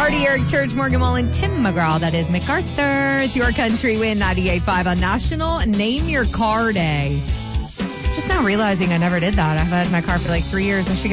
Party, Eric Church, Morgan Wallen, Tim McGraw. That is MacArthur. It's your country win 98.5 on National Name Your Car Day. Just now realizing I never did that. I've had my car for like 3 years. I should